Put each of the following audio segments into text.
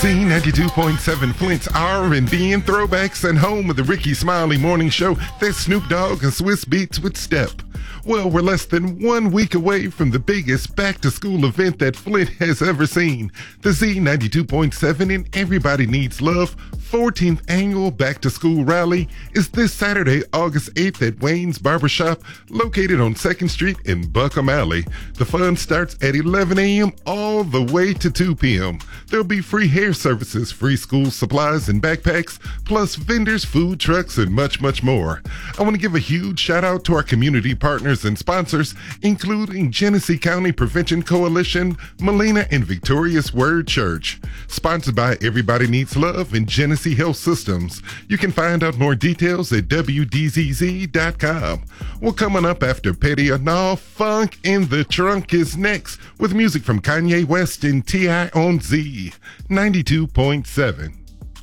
Z92.7 Flint's R&B and throwbacks, and home of the Ricky Smiley Morning Show. That's Snoop Dogg and Swiss Beats with Step. Well, we're less than 1 week away from the biggest back-to-school event that Flint has ever seen. The Z92.7 and Everybody Needs Love 14th Annual Back-to-School Rally is this Saturday, August 8th at Wayne's Barbershop, located on 2nd Street in Buckham Alley. The fun starts at 11 a.m. all the way to 2 p.m. There'll be free hair services, free school supplies and backpacks, plus vendors, food trucks, and much, much more. I want to give a huge shout out to our community partners and sponsors, including Genesee County Prevention Coalition, Molina and Victorious Word Church. Sponsored by Everybody Needs Love and Genesee Health Systems. You can find out more details at WDZZ.com. Well, coming up after Petty or Nah, Funk in the Trunk is next, with music from Kanye West and T.I. on Z 92.7.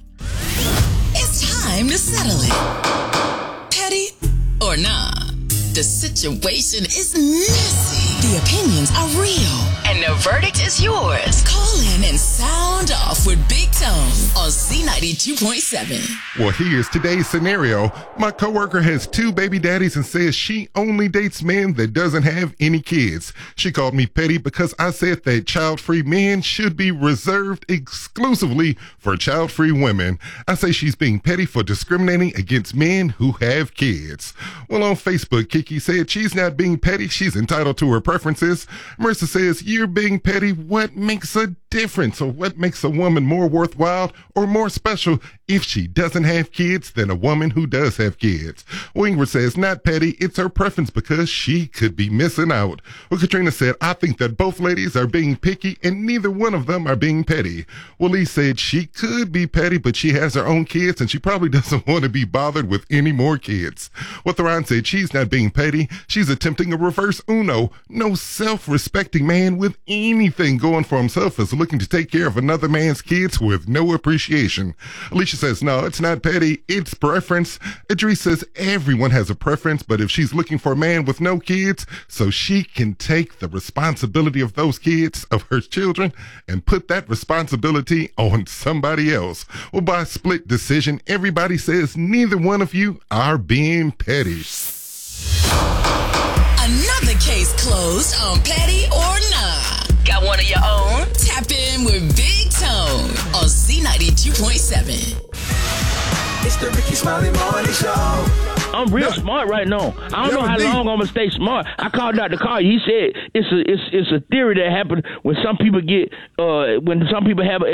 It's time to settle it. Petty or nah, the situation is messy. The opinions are real. And the verdict is yours. Call in and sound off with Big Tone on Z92.7. Well, here's today's scenario. My coworker has 2 baby daddies and says she only dates men that doesn't have any kids. She called me petty because I said that child-free men should be reserved exclusively for child-free women. I say she's being petty for discriminating against men who have kids. Well, on Facebook, Kiki said she's not being petty. She's entitled to her preferences. Marissa says, you're being petty. What makes a difference, or what makes a woman more worthwhile or more special if she doesn't have kids than a woman who does have kids? Wingwood says, not petty, it's her preference because she could be missing out. Well, Katrina said, I think that both ladies are being picky and neither one of them are being petty. Well, Lee said she could be petty, but she has her own kids and she probably doesn't want to be bothered with any more kids. Well, Theron said she's not being petty, she's attempting a reverse Uno. No self-respecting man with anything going for himself is looking to take care of another man's kids with no appreciation. Alicia says, no, it's not petty, it's preference. Idris says everyone has a preference, but if she's looking for a man with no kids, so she can take the responsibility of those kids, of her children, and put that responsibility on somebody else. Well, by split decision, everybody says neither one of you are being petty. Another case closed on Petty or Nah. Got one of your own? Tap in with Big Tone on Z92.7. It's the Ricky Smiley Morning Show. I'm real smart right now. I don't know how long I'm gonna stay smart. I called Dr. Carr. He said it's a theory that happened when some people get when some people have